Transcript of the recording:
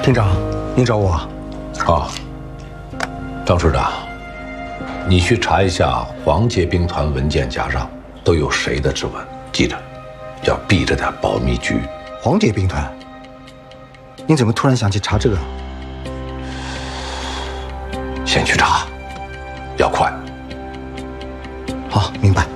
厅长，您找我？ 啊，张处长，你去查一下黄界兵团文件夹上都有谁的指纹，记着，要避着点保密局。 黄界兵团？您怎么突然想起查这个？ 先去查，要快。 好，明白。